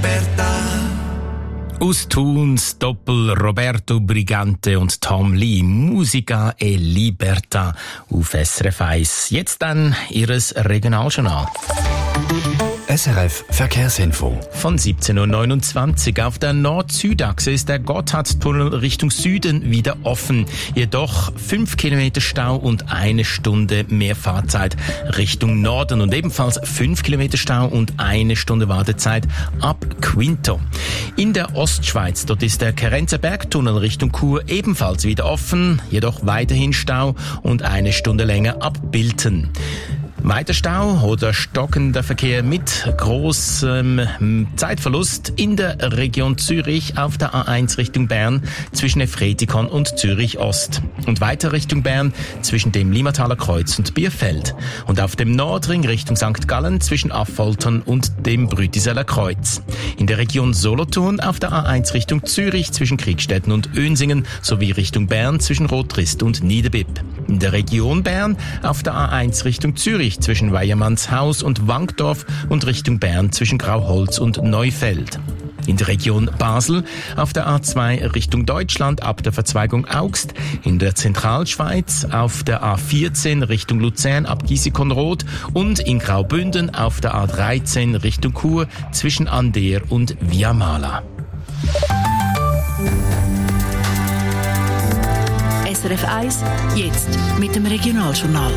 Aus Thuns Doppel Roberto Brigante und Tom Lee, Musica e Libertà auf SRF 1. Jetzt dann Ihres Regionaljournal. SRF Verkehrsinfo. Von 17.29 Uhr auf der Nord-Süd-Achse ist der Gotthardtunnel Richtung Süden wieder offen. Jedoch 5 Kilometer Stau und 1 Stunde mehr Fahrzeit Richtung Norden und ebenfalls 5 Kilometer Stau und 1 Stunde Wartezeit ab Quinto. In der Ostschweiz, dort ist der Kerenzer Bergtunnel Richtung Chur ebenfalls wieder offen, jedoch weiterhin Stau und 1 Stunde länger ab Bilten. Weiter Stau oder stockender Verkehr mit großem Zeitverlust in der Region Zürich auf der A1 Richtung Bern zwischen Efretikon und Zürich Ost. Und weiter Richtung Bern zwischen dem Limmataler Kreuz und Bierfeld. Und auf dem Nordring Richtung St. Gallen zwischen Affoltern und dem Brütiseller Kreuz. In der Region Solothurn auf der A1 Richtung Zürich zwischen Kriegstetten und Önsingen sowie Richtung Bern zwischen Rotrist und Niederbipp. In der Region Bern auf der A1 Richtung Zürich zwischen Weiermannshaus und Wankdorf und Richtung Bern zwischen Grauholz und Neufeld. In der Region Basel auf der A2 Richtung Deutschland ab der Verzweigung Augst, in der Zentralschweiz auf der A14 Richtung Luzern ab Giesikonroth und in Graubünden auf der A13 Richtung Chur zwischen Ander und Viamala. SRF 1, jetzt mit dem Regionaljournal.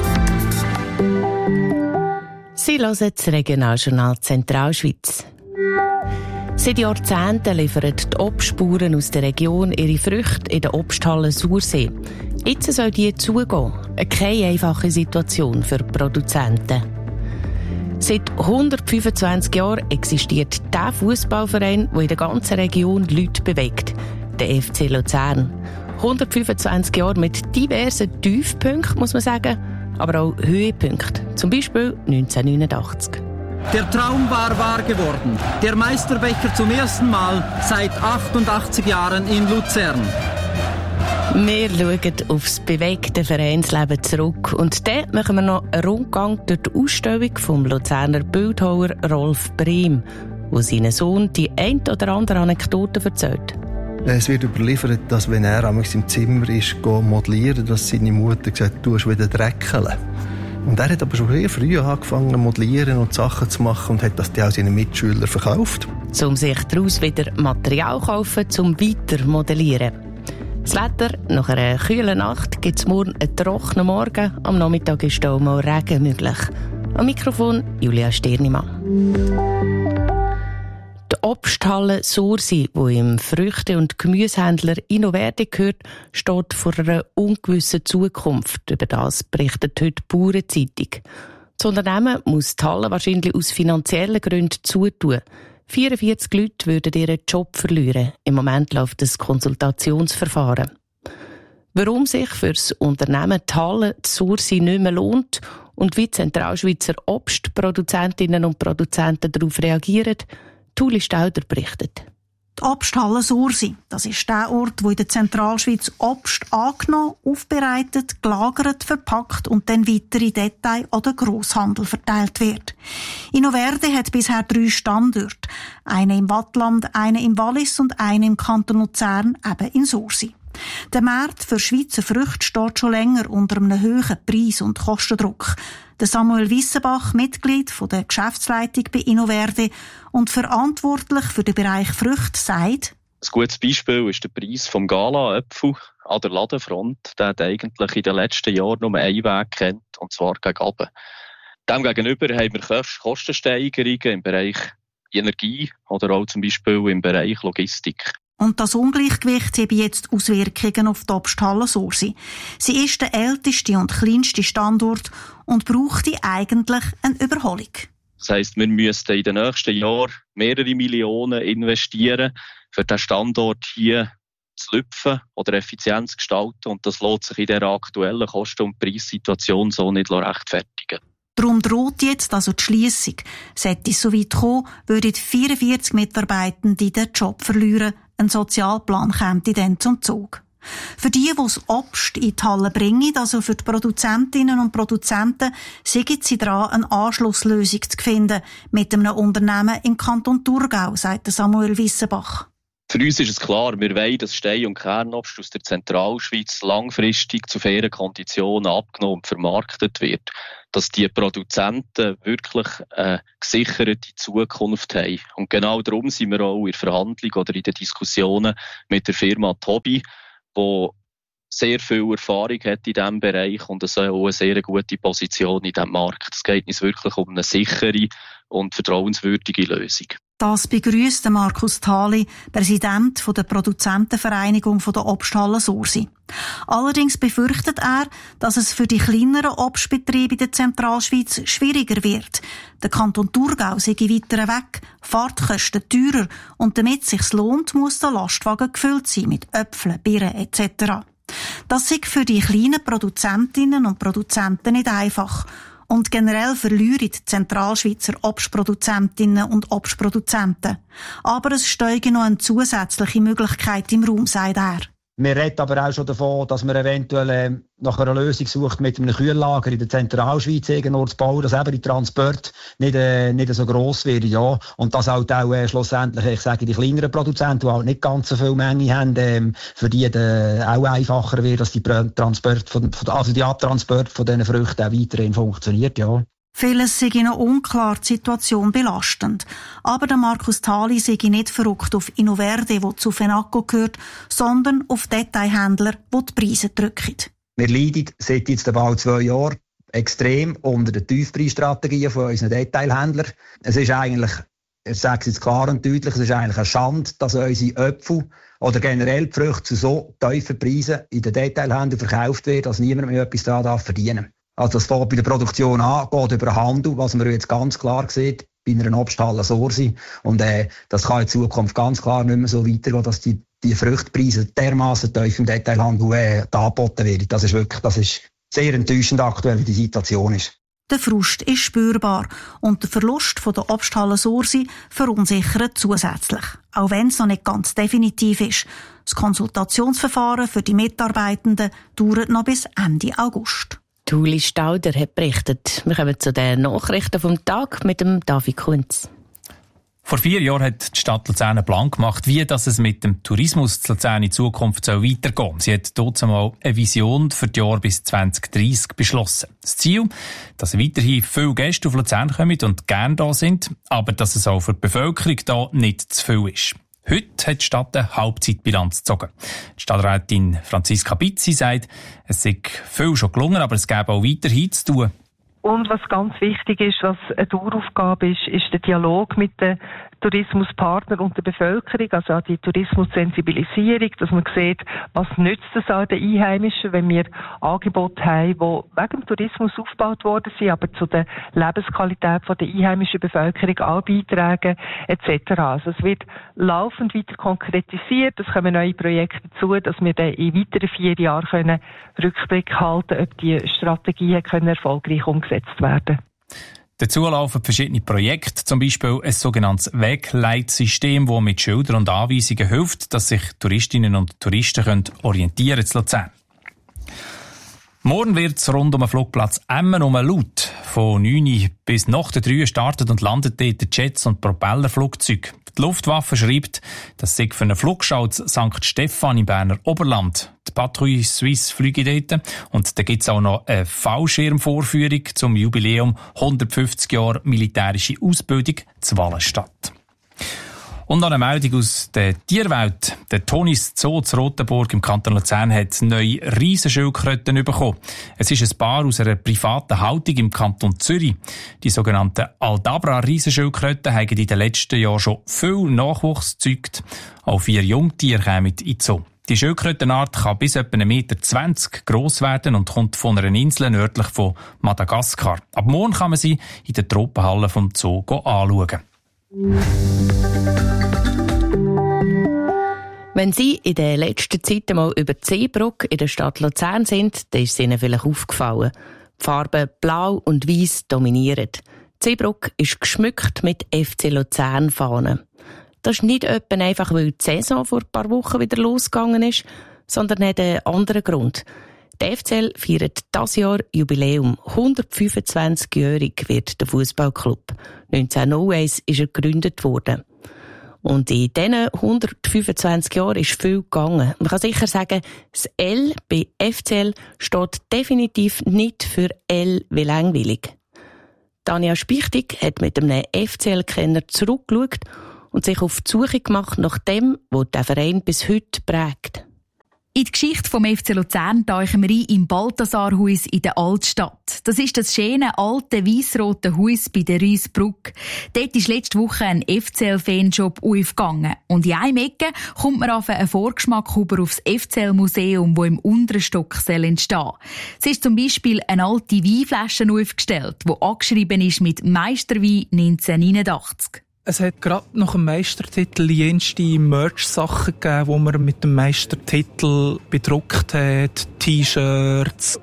Sie hören das Regionaljournal Zentralschweiz. Seit Jahrzehnten liefern die Obstspuren aus der Region ihre Früchte in der Obsthalle Sursee. Jetzt soll die zugehen. Keine einfache Situation für Produzenten. Seit 125 Jahren existiert der Fußballverein, der in der ganzen Region Leute bewegt, der FC Luzern. 125 Jahre mit diversen Tiefpunkten, muss man sagen, aber auch Höhepunkte, zum Beispiel 1989. Der Traum war wahr geworden. Der Meisterbecher zum ersten Mal seit 88 Jahren in Luzern. Wir schauen aufs bewegte Vereinsleben zurück und dann machen wir noch einen Rundgang durch die Ausstellung vom Luzerner Bildhauer Rolf Brehm, der seinen Sohn die ein oder andere Anekdote erzählt. Es wird überliefert, dass wenn er im Zimmer ist, modellieren, dass seine Mutter gesagt hat, du hast wieder dreckeln. Und er hat aber schon sehr früh angefangen zu modellieren und Sachen zu machen und hat das auch seinen Mitschülern verkauft. Um sich daraus wieder Material zu kaufen, um weiter zu modellieren. Das Wetter: nach einer kühlen Nacht gibt es morgen einen trockenen Morgen. Am Nachmittag ist auch mal Regen möglich. Am Mikrofon Julia Stirnimann. Die Obsthalle Sursee, die im Früchte- und Gemüsehändler Innoverde gehört, steht vor einer ungewissen Zukunft. Über das berichtet heute die Bauernzeitung. Das Unternehmen muss die Halle wahrscheinlich aus finanziellen Gründen zutun. 44 Leute würden ihren Job verlieren. Im Moment läuft das Konsultationsverfahren. Warum sich für das Unternehmen die Halle Sursee nicht mehr lohnt und wie Zentralschweizer Obstproduzentinnen und Produzenten darauf reagieren, Tuli Stauder berichtet. Die Obsthalle Sursee, das ist der Ort, wo in der Zentralschweiz Obst angenommen, aufbereitet, gelagert, verpackt und dann weiter in Detail- oder Grosshandel verteilt wird. Innoverde hat bisher 3 Standorte. Einen im Waadtland, einen im Wallis und einen im Kanton Luzern, eben in Sursee. Der Markt für Schweizer Früchte steht schon länger unter einem hohen Preis- und Kostendruck. Der Samuel Wissenbach, Mitglied der Geschäftsleitung bei Innoverde und verantwortlich für den Bereich Früchte, sagt: Ein gutes Beispiel ist der Preis vom Gala-Äpfel an der Ladenfront. Der hat eigentlich in den letzten Jahren nur einen Weg gekannt, und zwar gegen oben. Demgegenüber haben wir Kostensteigerungen im Bereich Energie oder auch zum Beispiel im Bereich Logistik. Und das Ungleichgewicht hat jetzt Auswirkungen auf die Obsthalle Sursee. Sie ist der älteste und kleinste Standort und brauchte eigentlich eine Überholung. Das heisst, wir müssten in den nächsten Jahren mehrere Millionen investieren, für den Standort hier zu lüpfen oder effizient zu gestalten. Und das lässt sich in dieser aktuellen Kosten- und Preissituation so nicht rechtfertigen. Darum droht jetzt also die Schliessung. Sollte es so weit kommen, würden 44 Mitarbeitende den Job verlieren. Ein Sozialplan käme dann zum Zug. Für die das Obst in die Halle bringen, also für die Produzentinnen und Produzenten, sind sie dran, eine Anschlusslösung zu finden mit einem Unternehmen im Kanton Thurgau, sagt Samuel Wissenbach. Für uns ist es klar, wir wollen, dass Stein- und Kernobst aus der Zentralschweiz langfristig zu fairen Konditionen abgenommen und vermarktet wird. Dass die Produzenten wirklich eine gesicherte Zukunft haben. Und genau darum sind wir auch in der Verhandlung oder in den Diskussionen mit der Firma Tobi, die sehr viel Erfahrung hat in diesem Bereich und auch eine sehr gute Position in diesem Markt. Es geht uns wirklich um eine sichere und vertrauenswürdige Lösung. Das begrüsst Markus Thali, Präsident der Produzentenvereinigung der Obsthalle Sursi. Allerdings befürchtet er, dass es für die kleineren Obstbetriebe in der Zentralschweiz schwieriger wird. Der Kanton Thurgau sei weiter weg, Fahrtkosten teurer und damit es sich lohnt, muss der Lastwagen gefüllt sein mit Äpfeln, Birnen etc. Das sei für die kleinen Produzentinnen und Produzenten nicht einfach. Und generell verlieren die Zentralschweizer Obstproduzentinnen und Obstproduzenten. Aber es steige noch eine zusätzliche Möglichkeit im Raum, sagt er. Wir reden aber auch schon davon, dass man eventuell nach einer Lösung sucht, mit einem Kühllager in der Zentralschweiz irgendwo zu bauen, dass eben die Transport nicht so gross wird, ja. Und dass halt auch schlussendlich, ich sage, die kleineren Produzenten, die halt nicht ganz so viel Menge haben, für die auch einfacher wird, dass die die Abtransport von diesen Früchten auch weiterhin funktioniert, ja. Vieles sei noch unklar, die Situation belastend. Aber der Markus Thali sei nicht verrückt auf Innoverde, der zu Fenaco gehört, sondern auf Detailhändler, die die Preise drücken. Wir leiden seit jetzt bald 2 Jahren extrem unter den Tiefpreisstrategien von unseren Detailhändlern. Es ist eigentlich, ich sage es jetzt klar und deutlich, es ist eigentlich eine Schande, dass unsere Äpfel oder generell die Früchte zu so tiefen Preisen in den Detailhändlern verkauft werden, dass niemand mehr etwas daran verdienen darf. Also das fängt bei der Produktion an, geht über den Handel, was man jetzt ganz klar sieht, bei einer Obsthalle Sursi. Und das kann in Zukunft ganz klar nicht mehr so weitergehen, dass die Fruchtpreise dermassen tief im Detailhandel angeboten werden. Das ist sehr enttäuschend aktuell, wie die Situation ist. Der Frust ist spürbar und der Verlust von der Obsthalle Sursi verunsichert zusätzlich. Auch wenn es noch nicht ganz definitiv ist. Das Konsultationsverfahren für die Mitarbeitenden dauert noch bis Ende August. Uli Stauder hat berichtet. Wir kommen zu den Nachrichten vom Tag mit dem David Kunz. Vor 4 Jahren hat die Stadt Luzern einen Plan gemacht, wie es mit dem Tourismus zu Luzern in Zukunft weitergehen soll. Sie hat dort einmal eine Vision für die Jahre bis 2030 beschlossen. Das Ziel, dass weiterhin viele Gäste auf Luzern kommen und gerne da sind, aber dass es auch für die Bevölkerung da nicht zu viel ist. Heute hat die Stadt eine Halbzeitbilanz gezogen. Die Stadträtin Franziska Bizzi sagt, es sei viel schon gelungen, aber es gäbe auch weiterhin zu tun. Und was ganz wichtig ist, was eine Daueraufgabe ist der Dialog mit den Tourismuspartnern und der Bevölkerung, also auch die Tourismussensibilisierung, dass man sieht, was nützt es an den Einheimischen, wenn wir Angebote haben, die wegen dem Tourismus aufgebaut worden sind, aber zu der Lebensqualität der einheimischen Bevölkerung auch beitragen, etc. Also es wird laufend weiter konkretisiert, es kommen neue Projekte dazu, dass wir dann in weiteren 4 Jahren Rückblick halten können, ob die Strategien erfolgreich umgesetzt werden können. Dazu laufen verschiedene Projekte, zum Beispiel ein sogenanntes Wegleitsystem, das mit Schildern und Anweisungen hilft, dass sich Touristinnen und Touristen orientieren zu Luzern. Morgen wird es rund um den Flugplatz Emmen laut. Von 9 bis nach der 3 startet und landet dort Jets und Propellerflugzeuge. Die Luftwaffe schreibt, das sei für eine Flugschau zu St. Stephan im Berner Oberland. Die Patrouille Suisse fliege dort. Und da gibt es auch noch eine Fallschirmvorführung zum Jubiläum 150 Jahre militärische Ausbildung zu Wallenstadt. Und noch eine Meldung aus der Tierwelt. Der Tonis Zoo zu Rotenburg im Kanton Luzern hat neue Riesenschildkröten bekommen. Es ist ein Paar aus einer privaten Haltung im Kanton Zürich. Die sogenannten Aldabra-Riesenschildkröten haben in den letzten Jahren schon viel Nachwuchs gezeugt. Auch 4 Jungtiere kommen in den Zoo. Die Schildkrötenart kann bis etwa 1,20 Meter gross werden und kommt von einer Insel nördlich von Madagaskar. Ab morgen kann man sie in der Tropenhalle vom Zoo anschauen. Wenn Sie in der letzten Zeit mal über die Seebrücke in der Stadt Luzern sind, dann ist es Ihnen vielleicht aufgefallen. Die Farben Blau und Weiss dominieren. Die Seebrücke ist geschmückt mit FC Luzern-Fahnen. Das ist nicht etwa einfach, weil die Saison vor ein paar Wochen wieder losgegangen ist, sondern hat einen anderen Grund. Der FCL feiert dieses Jahr Jubiläum. 125-jährig wird der Fußballclub. 1901 ist er gegründet worden. Und in diesen 125 Jahren ist viel gegangen. Man kann sicher sagen, das L bei FCL steht definitiv nicht für L wie langweilig. Tanja Spichtig hat mit einem FCL-Kenner zurückgeschaut und sich auf die Suche gemacht nach dem, was der Verein bis heute prägt. In die Geschichte vom FC Luzern tauchen wir ein im Balthasarhaus in der Altstadt. Das ist das schöne, alte, weissrote Haus bei der Ruissbrücke. Dort ist letzte Woche ein FCL-Fanshop aufgegangen. Und in einem Ecke kommt man auf einen Vorgeschmack über aufs FCL-Museum, das im unteren Stock entstehen soll. Es ist zum Beispiel eine alte Weinflasche aufgestellt, die angeschrieben ist mit Meisterwein 1989. Es hat gerade nach dem Meistertitel jenste Merch-Sachen gegeben, die man mit dem Meistertitel bedruckt hat. T-Shirts,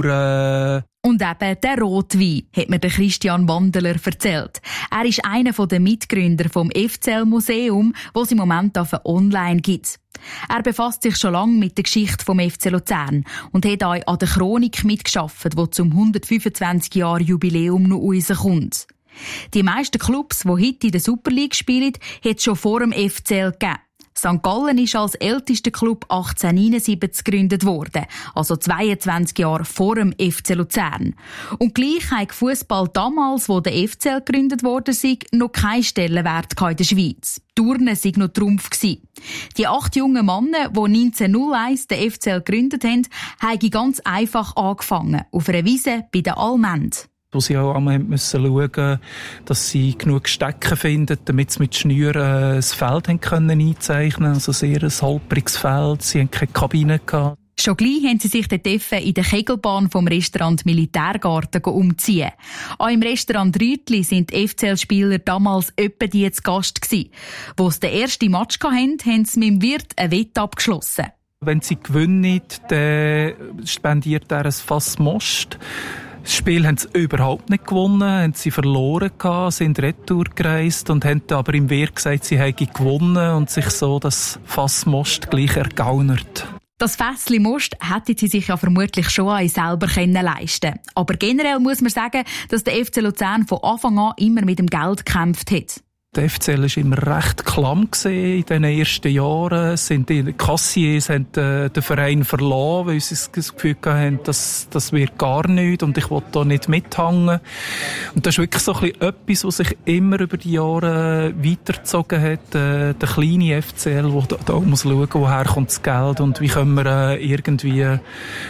Uhren. Und eben der Rotwein, hat mir der Christian Wandeler erzählt. Er ist einer der Mitgründer vom FCL-Museum, das es im Moment auf online gibt. Er befasst sich schon lange mit der Geschichte vom FC Luzern und hat auch an der Chronik mitgearbeitet, die zum 125-Jahr-Jubiläum noch rauskommt. Die meisten Clubs, die heute in der Super League spielen, hat es schon vor dem FCL gegeben. St. Gallen ist als ältester Club 1879 gegründet worden, also 22 Jahre vor dem FC Luzern. Und gleich hat Fußball damals, wo der FCL gegründet worden ist, noch keinen Stellenwert in der Schweiz. Turnen war noch Trumpf. Die 8 jungen Männer, die 1901 den FCL gegründet haben, haben ganz einfach angefangen, auf einer Wiese bei der Allmend. Wo sie auch einmal schauen, dass sie genug Stecken finden, damit sie mit Schnüren das Feld einzeichnen können. Also sehr ein holpriges Feld. Sie hatten keine Kabine gehabt. Schon gleich haben sie sich dort in der Kegelbahn vom Restaurant Militärgarten umziehen. Auch im Restaurant Rütli sind die FCL-Spieler damals öppe die zu Gast gewesen. Wo sie den ersten Match hatten, haben sie mit dem Wirt eine Wette abgeschlossen. Wenn sie gewinnen, dann spendiert er ein Fass Most. Das Spiel haben sie überhaupt nicht gewonnen, haben sie verloren gehabt, sind retour gereist und haben aber im Wehr gesagt, sie hätten gewonnen und sich so das Fass Most gleich ergaunert. Das Fässli Most hätten sie sich ja vermutlich schon auch selber leisten können. Aber generell muss man sagen, dass der FC Luzern von Anfang an immer mit dem Geld gekämpft hat. Der FCL war immer recht klamm in den ersten Jahren. Die Kassiers haben den Verein verloren, weil sie das Gefühl hatten, das wird gar nichts und ich will da nicht mithängen. Und das ist wirklich so etwas, was sich immer über die Jahre weitergezogen hat. Der kleine FCL, der da muss schauen, woher kommt das Geld und wie können wir irgendwie einen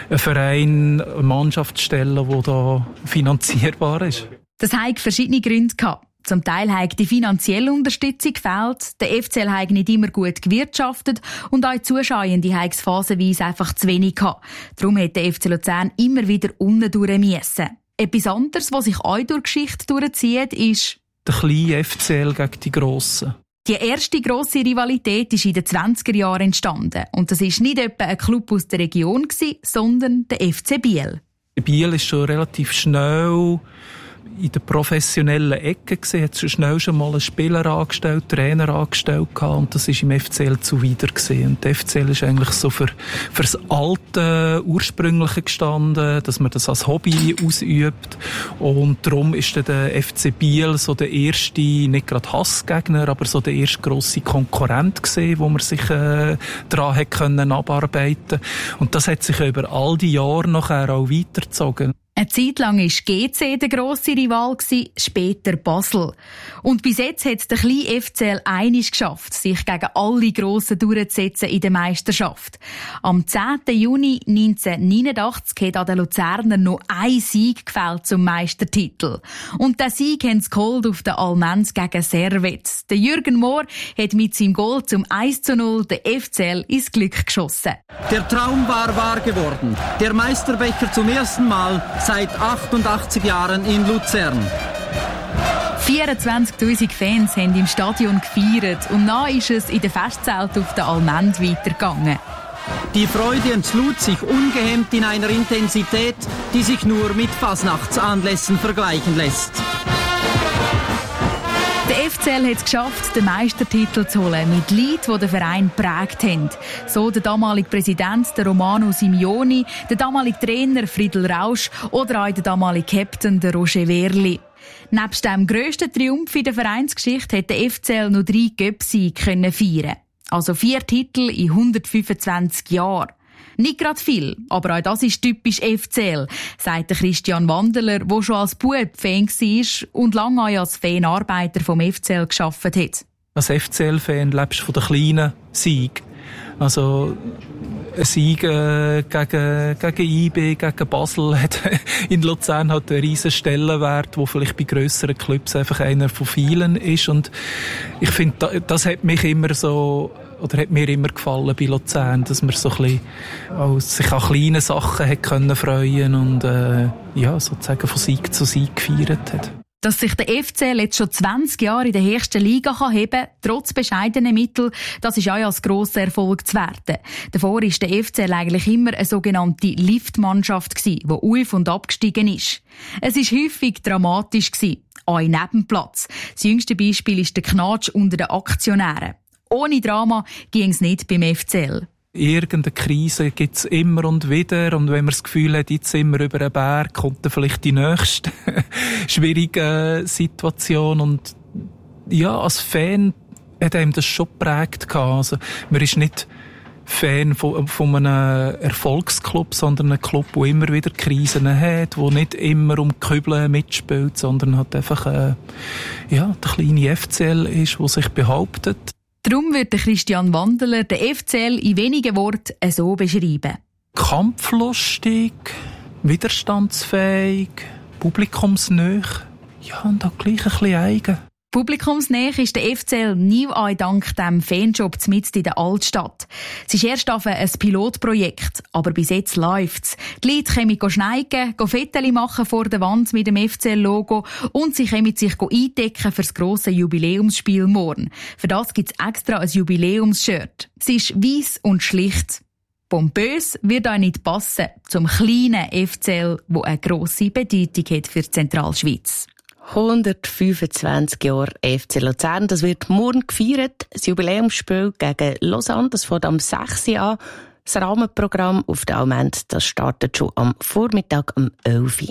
Verein, eine Mannschaft stellen, die da finanzierbar ist. Das hat verschiedene Gründe gehabt. Zum Teil hat die finanzielle Unterstützung gefehlt, der FCL hat nicht immer gut gewirtschaftet und auch die Zuschauende haben es phasenweise einfach zu wenig gehabt. Darum hat der FC Luzern immer wieder unten durch müssen. Etwas anderes, was sich auch durch die Geschichte durchzieht, ist der kleine FCL gegen die Grossen. Die erste grosse Rivalität ist in den 20er Jahren entstanden. Und das war nicht etwa ein Club aus der Region, sondern der FC Biel. Biel ist schon relativ schnell in der professionellen Ecke gesehen, hat schon mal einen Spieler angestellt, Trainer angestellt gehabt, und das ist im FCL zuwider gesehen. Und der FCL ist eigentlich so für das alte, ursprüngliche gestanden, dass man das als Hobby ausübt. Und darum ist der FC Biel so der erste, nicht gerade Hassgegner, aber so der erste grosse Konkurrent gesehen, wo man sich dran hat können abarbeiten. Und das hat sich über all die Jahre nachher auch weitergezogen. Eine Zeit lang war GC der grosse Rival, später Basel. Und bis jetzt hat der kleine FCL einiges geschafft, sich gegen alle Grossen durchzusetzen in der Meisterschaft. Am 10. Juni 1989 hat an den Luzernern noch ein Sieg gefällt zum Meistertitel. Und den Sieg haben sie geholt auf der Almenz gegen Servet. Der Jürgen Mohr hat mit seinem Goal zum 1:0 den FCL ins Glück geschossen. Der Traum war wahr geworden. Der Meisterbecher zum ersten Mal seit 88 Jahren in Luzern. 24'000 Fans haben im Stadion gefeiert und dann ist es in der Festzelt auf der Almend weitergegangen. Die Freude entlud sich ungehemmt in einer Intensität, die sich nur mit Fasnachtsanlässen vergleichen lässt. Der FCL hat es geschafft, den Meistertitel zu holen mit Leuten, die den Verein geprägt haben. So der damalige Präsident der Romano Simeoni, der damalige Trainer Friedel Rausch oder auch der damalige Captain der Roger Wehrli. Nebst dem grössten Triumph in der Vereinsgeschichte hat der FCL noch 3 Göpsi feiern. Also 4 Titel in 125 Jahren. Nicht gerade viel, aber auch das ist typisch FCL, sagt Christian Wandeler, der schon als Bub Fan war und lange auch als Fanarbeiter vom FCL gearbeitet hat. Als FCL-Fan lebst du von den kleinen Siegen. Also ein Sieg gegen IB, gegen Basel hat in Luzern hat einen riesen Stellenwert, der vielleicht bei grösseren Clubs einfach einer von vielen ist. Und ich finde, das hat mich immer so, oder hat mir immer gefallen bei Luzern, dass man so ein bisschen auch sich an kleinen Sachen hat können freuen und sozusagen von Sieg zu Sieg gefeiert hat. Dass sich der FCL jetzt schon 20 Jahre in der höchsten Liga heben kann, trotz bescheidener Mittel, das ist auch als grosser Erfolg zu werten. Davor war der FCL eigentlich immer eine sogenannte Liftmannschaft, die auf- und abgestiegen ist. Es war häufig dramatisch, auch neben dem Platz. Das jüngste Beispiel ist der Knatsch unter den Aktionären. Ohne Drama ging es nicht beim FCL. Irgendeine Krise gibt es immer und wieder. Und wenn man das Gefühl hat, jetzt sind wir über einen Berg, kommt dann vielleicht die nächste schwierige Situation. Und ja, als Fan hat einem das schon geprägt. Also, man ist nicht Fan von einem Erfolgsclub, sondern ein Club, der immer wieder Krisen hat, der nicht immer um Kübeln mitspielt, sondern halt einfach der kleine FCL ist, der sich behauptet. Darum wird Christian Wandeler den FCL in wenigen Worten so beschreiben. Kampflustig, widerstandsfähig, publikumsnähe, ja, und auch gleich ein bisschen eigen. Publikumsnähe ist der FCL nie an dank dem Fanjob mitten in der Altstadt. Es ist erst ein Pilotprojekt, aber bis jetzt läuft's. Die Leute kommen schneiden, Fotos machen vor der Wand mit dem FCL-Logo und sie kommen sich eindecken für das grosse Jubiläumsspiel morgen. Für das gibt's extra ein Jubiläumsshirt. Es ist weiss und schlicht. Pompös wird auch nicht passen zum kleinen FCL, der eine grosse Bedeutung hat für die Zentralschweiz. 125 Jahre FC Luzern, das wird morgen gefeiert. Das Jubiläumsspiel gegen Lausanne, das fängt am 6. Uhr an. Das Rahmenprogramm auf der Almend, das startet schon am Vormittag um 11 Uhr.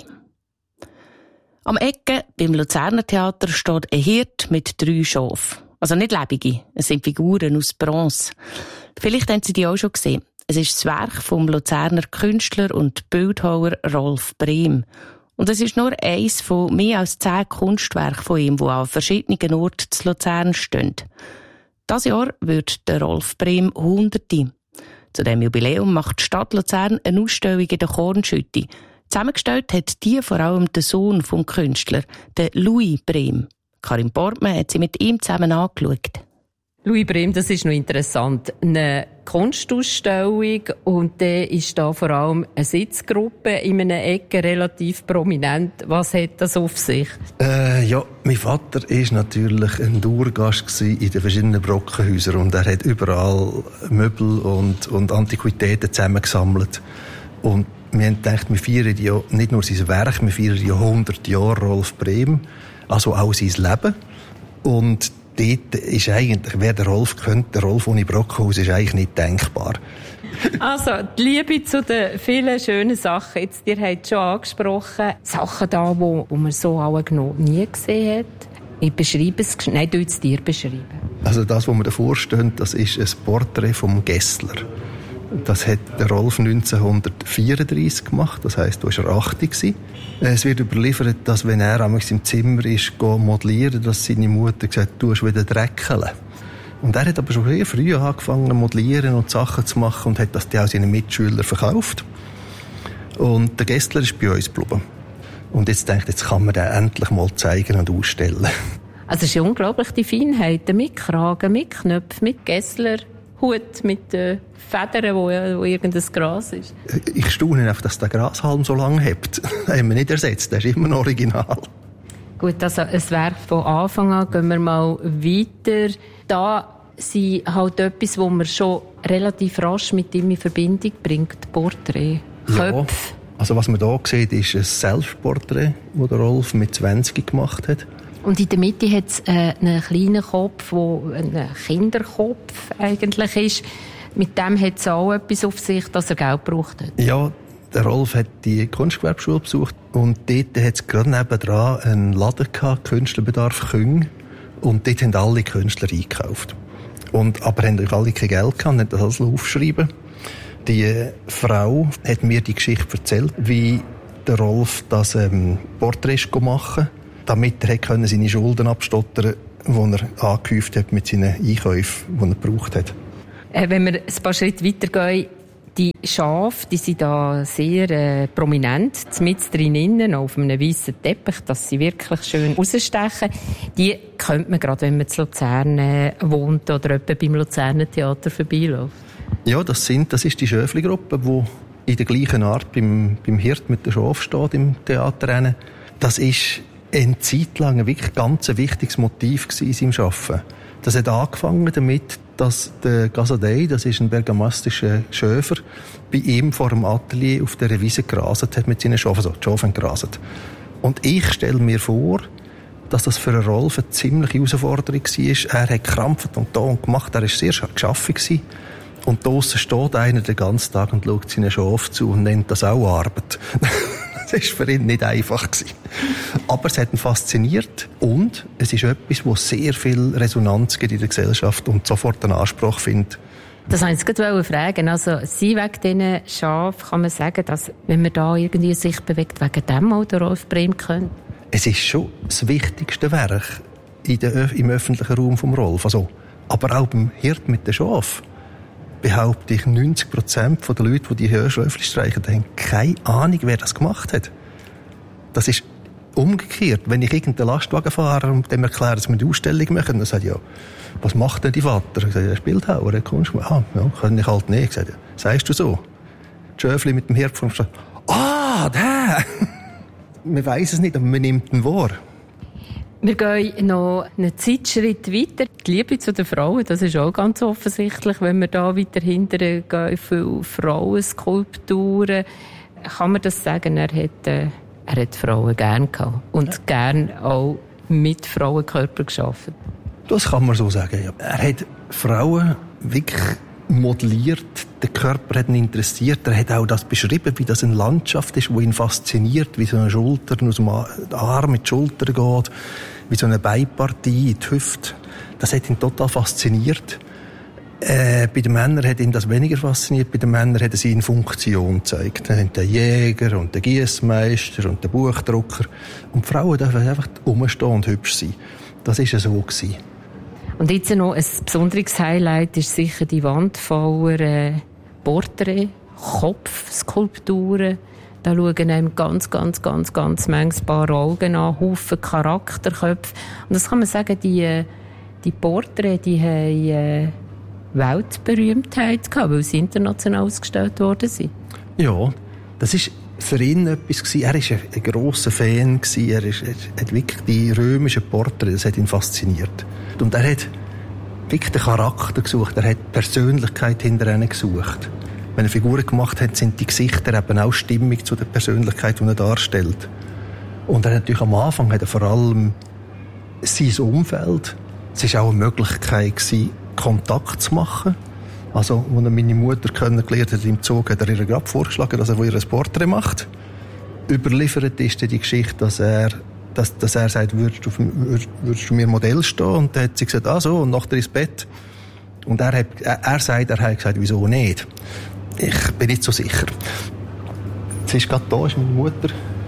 Am Ecke beim Luzerner Theater steht ein Hirt mit 3 Schafen. Also nicht lebende, es sind Figuren aus Bronze. Vielleicht haben Sie die auch schon gesehen. Es ist das Werk vom Luzerner Künstler und Bildhauer Rolf Brehm. Und es ist nur eines von mehr als 10 Kunstwerken von ihm, die an verschiedenen Orten zu Luzern stehen. Dieses Jahr wird der Rolf Brehm 100. Zu diesem Jubiläum macht die Stadt Luzern eine Ausstellung in der Kornschütte. Zusammengestellt hat die vor allem der Sohn vom Künstler, der Louis Brehm. Karin Portmann hat sie mit ihm zusammen angeschaut. Louis Brehm, das ist noch interessant. Eine Kunstausstellung und dann ist da vor allem eine Sitzgruppe in einer Ecke relativ prominent. Was hat das auf sich? Mein Vater war natürlich ein Dauergast in den verschiedenen Brockenhäusern und er hat überall Möbel und Antiquitäten zusammengesammelt. Und wir haben gedacht, wir feiern ja nicht nur sein Werk, wir feiern ja 100 Jahre Rolf Brehm, also auch sein Leben. Und dort ist eigentlich, wer der Rolf kennt, der Rolf ohne Brockhaus, ist eigentlich nicht denkbar. Also, die Liebe zu den vielen schönen Sachen. Jetzt, ihr habt schon angesprochen, Sachen da, wo man so auch noch nie gesehen hat. Ich beschreibe es, nein, du es dir beschreiben. Also das, was wir davor stehen, das ist ein Porträt vom Gessler. Das hat der Rolf 1934 gemacht, das heisst, da war er 80 gewesen. Es wird überliefert, dass wenn er im Zimmer ist, modellieren, dass seine Mutter gesagt hat, du hast wieder dreckeln. Und er hat aber schon sehr früh angefangen zu modellieren und Sachen zu machen und hat das auch seinen Mitschülern verkauft. Und der Gessler ist bei uns geblieben. Und jetzt denkt, jetzt kann man den endlich mal zeigen und ausstellen. Also es ist unglaublich, die Feinheiten mit Kragen, mit Knöpfen, mit Gessler. Hut mit den Federn, wo irgendein Gras ist. Ich staune einfach, dass der Grashalm so lange hebt. Das haben wir nicht ersetzt, der ist immer noch original. Gut, also ein Werk von Anfang an, gehen wir mal weiter. Da sind halt etwas, wo man schon relativ rasch mit ihm in Verbindung bringt, Porträt, Köpfe. Ja, also was man hier sieht, ist ein Selbstporträt, das der Rolf mit 20 gemacht hat. Und in der Mitte hat es einen kleinen Kopf, der ein Kinderkopf eigentlich ist. Mit dem hat es auch etwas auf sich, dass er Geld braucht hat. Ja, der Rolf hat die Kunstgewerbeschule besucht und dort hat es gerade nebendran einen Laden gehabt, Künstlerbedarf Küng. Und dort haben alle Künstler eingekauft. Aber haben alle kein Geld gehabt und haben das alles aufschreiben. Die Frau hat mir die Geschichte erzählt, wie der Rolf das Porträt machen konnte, damit er seine Schulden abstottern konnte, die er angehäuft hat mit seinen Einkäufen, die er gebraucht hat. Wenn wir ein paar Schritte weitergehen, die Schafe, die sind da sehr prominent, mitten drinnen auf einem weißen Teppich, dass sie wirklich schön rausstechen. Die kennt man gerade, wenn man in Luzern wohnt oder etwa beim Luzerner Theater vorbeiläuft. Ja, das ist die Schöfli-Gruppe, die in der gleichen Art beim Hirt mit der Schaf steht im Theater. Das ist eine Zeit lang ein wirklich ganz wichtiges Motiv in seinem Arbeiten. Das hat angefangen damit, dass der Gasadei, das ist ein bergamastischer Schöfer, bei ihm vor dem Atelier auf der Wiese graset hat mit seinen Schafen, also die Schafe graset. Und ich stelle mir vor, dass das für einen Rolf eine ziemliche Herausforderung war. Er hat gekrampft und da und gemacht, er war sehr geschaffen. Und draussen steht einer den ganzen Tag und schaut seinen Schafen zu und nennt das auch Arbeit. Das war für ihn nicht einfach. Aber es hat ihn fasziniert und es ist etwas, das sehr viel Resonanz gibt in der Gesellschaft und sofort einen Anspruch findet. Das wollte ich jetzt gerade fragen. Also, Sie wegen diesen Schafen, kann man sagen, dass, wenn man da irgendwie sich bewegt, wegen dem auch der Rolf Brehm könnte? Es ist schon das wichtigste Werk im öffentlichen Raum vom Rolf. Also, aber auch beim Hirt mit den Schafen. Behaupte ich, 90% der Leute, die Schöfli streichen, haben keine Ahnung, wer das gemacht hat. Das ist umgekehrt. Wenn ich irgendeinen Lastwagen fahre und dem erkläre, dass wir die Ausstellung machen, dann sage ich, ja, was macht denn die Vater? Ich sage, er ist Bildhauer, er Kunst. Ja, kann ich halt nicht. Ich sage, sagst du so? Die Schöfli mit dem Hirt vom Stadt. Der! Man weiss es nicht, aber man nimmt ihn wahr. Wir gehen noch einen Zeitschritt weiter. Die Liebe zu den Frauen, das ist auch ganz offensichtlich, wenn wir da weiter hinterher gehen, viele Frauenskulpturen. Kann man das sagen, er hat Frauen gern gehabt und gern auch mit Frauenkörper geschaffen? Das kann man so sagen, ja. Er hat Frauen wirklich modelliert, der Körper hat ihn interessiert, er hat auch das beschrieben, wie das eine Landschaft ist, die ihn fasziniert, wie so eine Schulter aus dem Arm in die Schulter geht, wie so eine Beinpartie in die Hüfte. Das hat ihn total fasziniert. Bei den Männern hat ihn das weniger fasziniert, bei den Männern hat er sie in Funktion gezeigt. Dann haben der Jäger und der Giessmeister und der Buchdrucker. Und die Frauen dürfen einfach rumstehen und hübsch sein. Das war so gewesen. Und jetzt noch ein besonderes Highlight ist sicher die Wand voller Porträt, Kopfskulpturen. Da schauen einem ganz manches Paar Augen an, Haufen Charakterköpfe. Und das kann man sagen, die Porträts, die haben Weltberühmtheit gehabt, weil sie international ausgestellt worden sind. Ja, das ist für ihn etwas gewesen. Er war ein grosser Fan gewesen. Er hat wirklich die römischen Porträts, das hat ihn fasziniert. Und er hat wirklich den Charakter gesucht, er hat die Persönlichkeit hinter ihnen gesucht. Wenn er Figuren gemacht hat, sind die Gesichter eben auch stimmig zu der Persönlichkeit, die er darstellt. Und er hat natürlich am Anfang hat er vor allem sein Umfeld. Es war auch eine Möglichkeit gewesen, Kontakt zu machen. Also, als er meine Mutter kennengelernt hat im Zug, hat er ihr gerade vorgeschlagen, dass er ihr ein Porträt macht. Überliefert ist die Geschichte, dass er sagt, würdest du mir Modell stehen? Und dann hat sie gesagt, so, und nachher ins Bett. Und er hat gesagt, wieso nicht? Ich bin nicht so sicher. Sie ist gerade da, ist meine Mutter.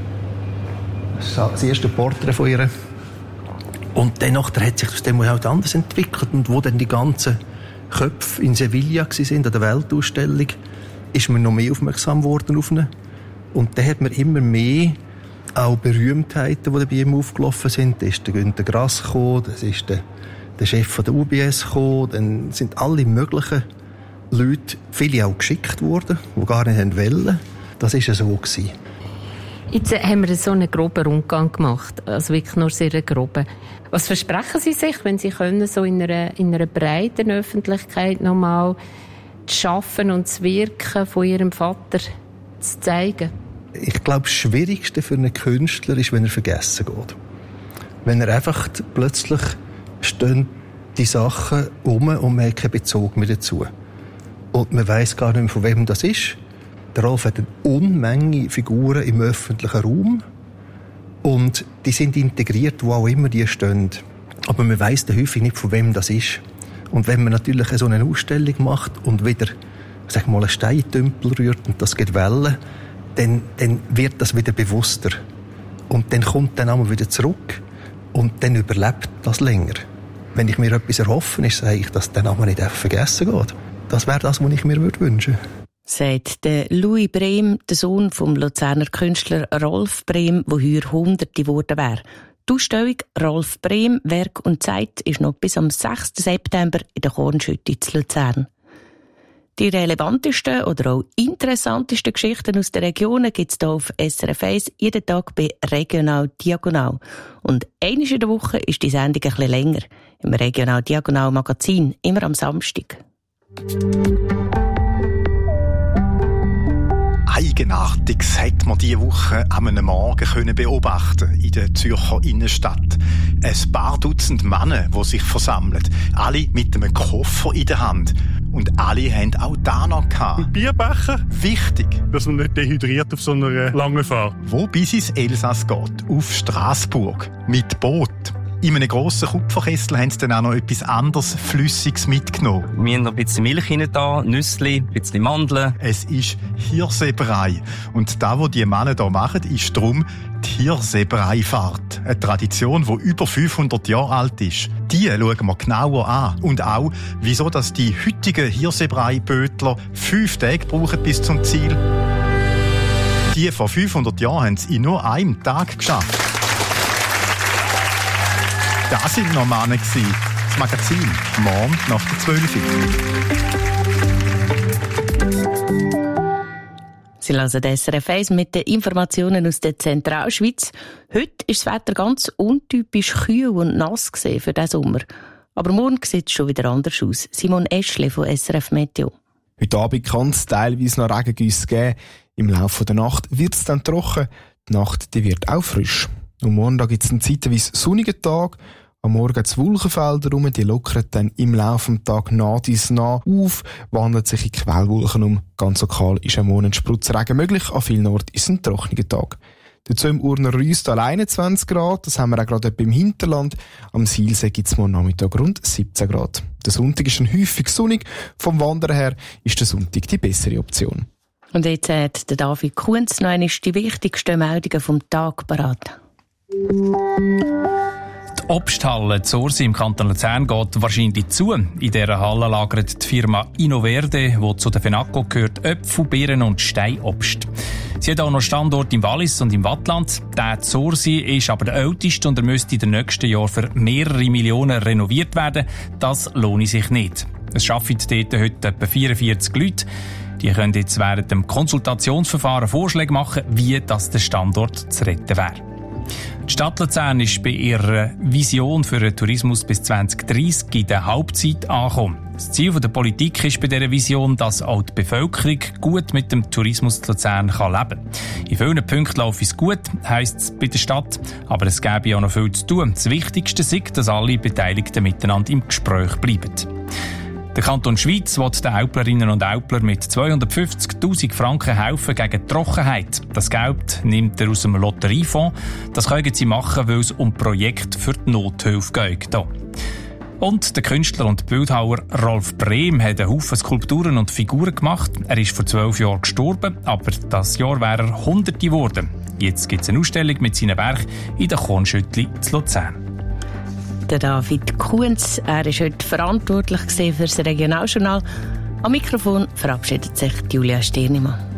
Das ist das erste Porträt von ihr. Und dann hat sich aus dem halt anders entwickelt. Und wo dann die ganzen Köpfe in Sevilla waren, an der Weltausstellung, ist man noch mehr aufmerksam geworden auf ihn. Und dann hat man immer mehr auch Berühmtheiten, die bei ihm aufgelaufen sind. Da ist der Günter Grass gekommen, das ist der Chef von der UBS gekommen, dann sind alle möglichen Leute, viele auch geschickt worden, die gar nicht wollen. Das war so gewesen. Jetzt haben wir so einen groben Rundgang gemacht, also wirklich nur sehr groben. Was versprechen Sie sich, wenn Sie können, so in einer breiten Öffentlichkeit nochmal das Schaffen und das Wirken von Ihrem Vater zu zeigen? Ich glaube, das Schwierigste für einen Künstler ist, wenn er vergessen geht. Wenn er einfach plötzlich stehen die Sachen um und man hat keinen Bezug mehr dazu. Und man weiss gar nicht mehr, von wem das ist. Der Rolf hat eine Unmenge Figuren im öffentlichen Raum und die sind integriert, wo auch immer die stehen. Aber man weiss dann häufig nicht, von wem das ist. Und wenn man natürlich so eine Ausstellung macht und wieder, sag mal, einen Steintümpel rührt und das geht Wellen, dann wird das wieder bewusster. Und dann kommt dann einmal wieder zurück und dann überlebt das länger. Wenn ich mir etwas erhoffe, ist es eigentlich, dass dann einmal nicht einfach vergessen geht. Das wäre das, was ich mir wünschen würde. Sagt der Louis Brehm, der Sohn vom Luzerner Künstler Rolf Brehm, der heuer 100 geworden wäre. Die Ausstellung Rolf Brehm, Werk und Zeit ist noch bis am 6. September in der Kornschütte zu Luzern. Die relevantesten oder auch interessantesten Geschichten aus der Region gibt es hier auf SRF 1 jeden Tag bei Regional Diagonal. Und einmal in der Woche ist die Sendung ein bisschen länger. Im Regional Diagonal Magazin, immer am Samstag. Eigenartiges hat man diese Woche an einem Morgen beobachten in der Zürcher Innenstadt. Ein paar Dutzend Männer, die sich versammeln, alle mit einem Koffer in der Hand. Und alle haben auch da noch gehabt. Ein Bierbecher? Wichtig. Dass man nicht dehydriert auf so einer langen Fahrt. Wo bis ins Elsass geht, auf Straßburg, mit Boot. In einem grossen Kupferkessel haben sie dann auch noch etwas anderes Flüssiges mitgenommen. Wir haben noch ein bisschen Milch rein da, Nüssli, ein bisschen Mandeln. Es ist Hirsebrei. Und das, was die Männer hier machen, ist darum die Hirsebreifahrt. Eine Tradition, die über 500 Jahre alt ist. Die schauen wir genauer an. Und auch, wieso dass die heutigen Hirsebrei-Bötler 5 Tage brauchen bis zum Ziel. Die vor 500 Jahren haben es in nur einem Tag geschafft. Das sind noch Männer gewesen. Das Magazin, morgen nach der 12 Uhr. Sie hören das SRF 1 mit den Informationen aus der Zentralschweiz. Heute ist das Wetter ganz untypisch kühl und nass für diesen Sommer. Aber morgen sieht es schon wieder anders aus. Simon Eschle von SRF Meteo. Heute Abend kann es teilweise noch Regengüsse geben. Im Laufe der Nacht wird es dann trocken. Die Nacht die wird auch frisch. Und morgen gibt es einen zeitweise sonnigen Tag. Am Morgen die Wolkenfelder rum, die lockern dann im Laufe des Tages nah auf, wandeln sich in Quellwolken um. Ganz lokal ist am Morgen Spritzregen möglich, an vielen Orten ist es ein trockener Tag. Dazu im Urner Rüstal 21 Grad, das haben wir auch gerade etwa im Hinterland. Am Sielsee gibt es morgen Nachmittag rund 17 Grad. Der Sonntag ist dann häufig sonnig, vom Wandern her ist der Sonntag die bessere Option. Und jetzt hat der David Kunz noch einmal die wichtigsten Meldungen vom Tag parat. Die Obsthalle Zorsi im Kanton Luzern geht wahrscheinlich zu. In dieser Halle lagert die Firma Innoverde, die zu der FENACO gehört, Äpfel, Beeren und Steinobst. Sie hat auch noch Standorte im Wallis und im Waadtland. Der Zorsi ist aber der älteste und er müsste in den nächsten Jahren für mehrere Millionen renoviert werden. Das lohne sich nicht. Es arbeiten dort heute etwa 44 Leute. Die können jetzt während dem Konsultationsverfahren Vorschläge machen, wie das der Standort zu retten wäre. Die Stadt Luzern ist bei ihrer Vision für den Tourismus bis 2030 in der Halbzeit angekommen. Das Ziel der Politik ist bei dieser Vision, dass auch die Bevölkerung gut mit dem Tourismus in Luzern leben kann. In vielen Punkten läuft es gut, heisst es bei der Stadt, aber es gäbe auch noch viel zu tun. Das Wichtigste ist, dass alle Beteiligten miteinander im Gespräch bleiben. Der Kanton Schweiz will den Äuplerinnen und Äupler mit 250'000 Franken helfen gegen die Trockenheit. Das Geld nimmt er aus dem Lotteriefonds. Das können sie machen, weil es um Projekte für die Nothilfe geht. Und der Künstler und Bildhauer Rolf Brehm hat einen Haufen Skulpturen und Figuren gemacht. Er ist vor 12 Jahren gestorben, aber das Jahr wäre er 100 geworden. Jetzt gibt es eine Ausstellung mit seinen Werken in der Kornschüttli zu Luzern. Der David Kunz, er ist heute verantwortlich für das Regionaljournal. Am Mikrofon verabschiedet sich Julia Stirnimann.